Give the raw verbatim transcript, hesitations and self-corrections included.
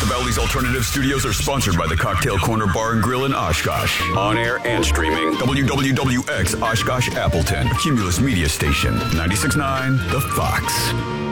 of Ellie's Alternative Studios are sponsored by the Cocktail Corner Bar and Grill in Oshkosh. On air and streaming. W W W X Oshkosh Appleton. Cumulus Media Station. ninety-six point nine The Fox.